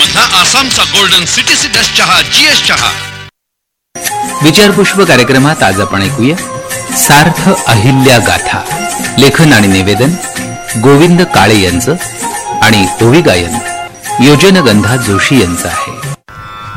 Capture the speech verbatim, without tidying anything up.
मधला आसामचा golden city seeds चहा जीएस चहा. विचारपुष्प कार्यक्रमात आज आपण ऐकूया सार्थ अहिल्या गाथा. लेखन आणि निवेदन गोविंद काळे यांचं आणि ओवी गायन योजनगंधा जोशी यांचं आहे.